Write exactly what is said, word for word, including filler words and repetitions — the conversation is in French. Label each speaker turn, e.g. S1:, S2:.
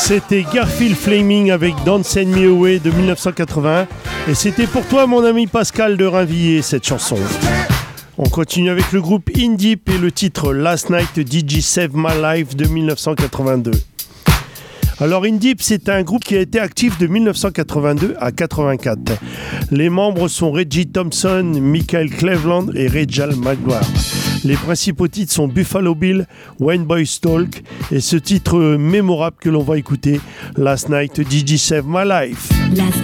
S1: C'était Garfield Flaming avec Don't Send Me Away de dix-neuf cent quatre-vingt et c'était pour toi mon ami Pascal de Rainvilliers cette chanson. On continue avec le groupe In Deep et le titre Last Night D J Save My Life de dix-neuf cent quatre-vingt-deux. Alors In Deep, c'est un groupe qui a été actif de dix-neuf cent quatre-vingt-deux à quatre-vingt-quatre. Les membres sont Reggie Thompson, Michael Cleveland et Rachel McGuire. Les principaux titres sont Buffalo Bill, When Boys Talk et ce titre mémorable que l'on va écouter, Last Night D J Save My Life.
S2: Last